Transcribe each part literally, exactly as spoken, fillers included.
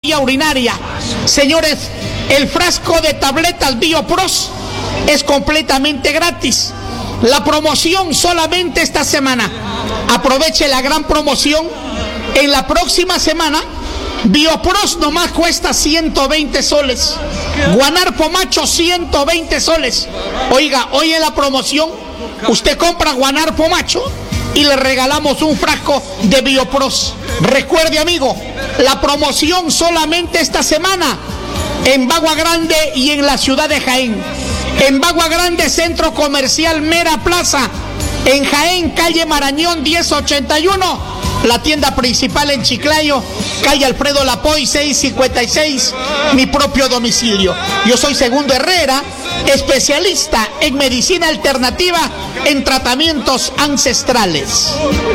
vía urinaria. Señores, el frasco de tabletas BioPros es completamente gratis. La promoción solamente esta semana. Aproveche la gran promoción. En la próxima semana, BioPros nomás cuesta ciento veinte soles. Guanarpo Macho, ciento veinte soles. Oiga, hoy en la promoción, usted compra Guanarpo Macho y le regalamos un frasco de BioPros. Recuerde, amigo, la promoción solamente esta semana en Bagua Grande y en la ciudad de Jaén. En Bagua Grande, Centro Comercial Mera Plaza. En Jaén, calle Marañón diez ochenta y uno. La tienda principal en Chiclayo, calle Alfredo Lapoy seiscientos cincuenta y seis, mi propio domicilio. Yo soy Segundo Herrera, especialista en medicina alternativa en tratamientos ancestrales.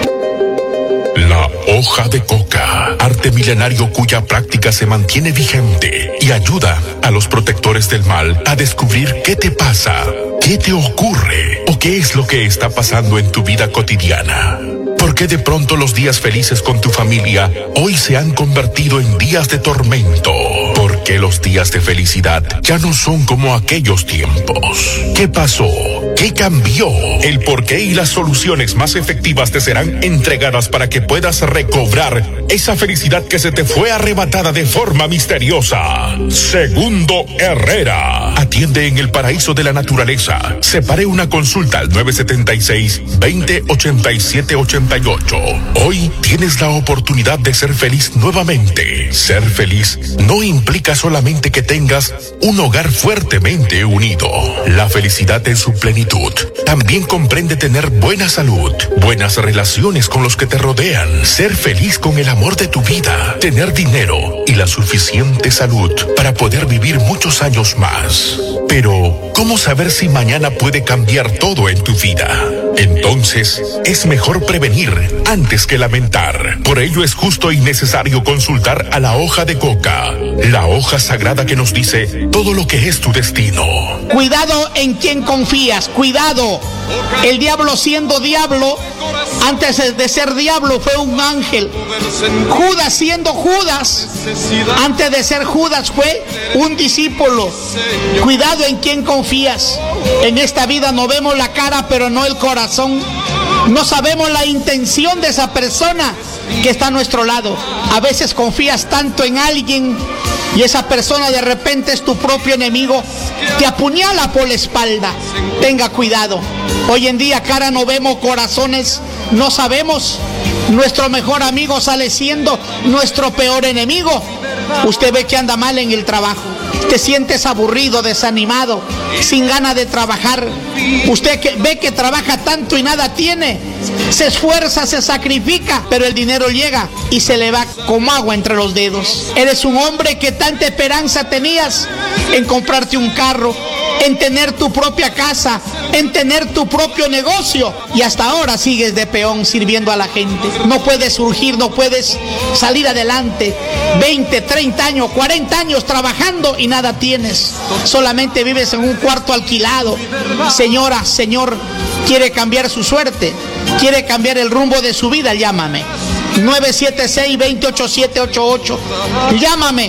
La hoja de coca, arte milenario cuya práctica se mantiene vigente y ayuda a los protectores del mal a descubrir qué te pasa, qué te ocurre o qué es lo que está pasando en tu vida cotidiana. ¿Por qué de pronto los días felices con tu familia hoy se han convertido en días de tormento? ¿Por qué los días de felicidad ya no son como aquellos tiempos? ¿Qué pasó? ¿Qué cambió? El porqué y las soluciones más efectivas te serán entregadas para que puedas recobrar esa felicidad que se te fue arrebatada de forma misteriosa. Segundo Herrera. Atiende en el paraíso de la naturaleza. Separe una consulta al nueve siete seis, veinte, ochenta y siete ochenta y ocho. Hoy tienes la oportunidad de ser feliz nuevamente. Ser feliz no implica solamente que tengas un hogar fuertemente unido. La felicidad en su plenitud también comprende tener buena salud, buenas relaciones con los que te rodean, ser feliz con el amor de tu vida, tener dinero y la suficiente salud para poder vivir muchos años más. Pero, ¿cómo saber si mañana puede cambiar todo en tu vida? Entonces, es mejor prevenir antes que lamentar. Por ello es justo y necesario consultar a la hoja de coca, la hoja sagrada que nos dice todo lo que es tu destino. Cuidado en quien confías, cuidado. El diablo, siendo diablo, antes de ser diablo fue un ángel. Judas, siendo Judas, antes de ser Judas fue un discípulo. Cuidado en quien confías. En esta vida no vemos la cara, pero no el corazón. No sabemos la intención de esa persona que está a nuestro lado. A veces confías tanto en alguien y esa persona de repente es tu propio enemigo, te apuñala por la espalda. Tenga cuidado. Hoy en día cara no vemos, corazones no sabemos. Nuestro mejor amigo sale siendo nuestro peor enemigo. Usted ve que anda mal en el trabajo, te sientes aburrido, desanimado, sin ganas de trabajar. Usted que ve que trabaja tanto y nada tiene, se esfuerza, se sacrifica, pero el dinero llega y se le va como agua entre los dedos. Eres un hombre que tanta esperanza tenías en comprarte un carro, en tener tu propia casa, en tener tu propio negocio, y hasta ahora sigues de peón sirviendo a la gente. No puedes surgir, no puedes salir adelante. veinte, treinta años, cuarenta años trabajando y nada tienes. Solamente vives en un cuarto alquilado. Señora, señor, quiere cambiar su suerte, quiere cambiar el rumbo de su vida, llámame. nueve siete seis, dos ocho siete ocho ocho. Llámame.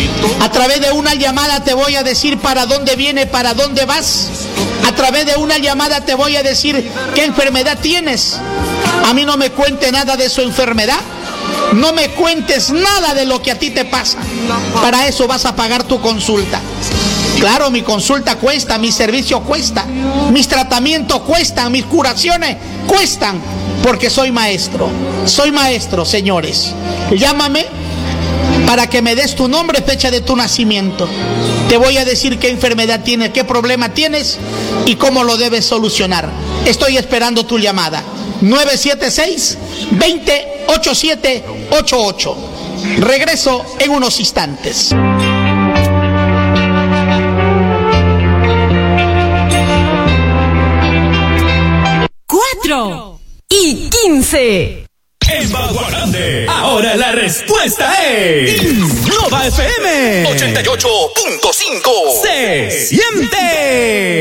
A través de una llamada te voy a decir para dónde viene, para dónde vas. A través de una llamada te voy a decir qué enfermedad tienes. A mí no me cuente nada de su enfermedad. No me cuentes nada de lo que a ti te pasa. Para eso vas a pagar tu consulta. Claro, mi consulta cuesta, mi servicio cuesta, mis tratamientos cuestan, mis curaciones cuestan, porque soy maestro. Soy maestro, señores. Llámame para que me des tu nombre, fecha de tu nacimiento. Te voy a decir qué enfermedad tienes, qué problema tienes y cómo lo debes solucionar. Estoy esperando tu llamada. nueve siete seis, dos cero ocho siete ocho ocho. Regreso en unos instantes. Cuatro y quince. En Bagua Grande, ahora la respuesta es Innova F M ochenta y ocho punto cinco. Se siente.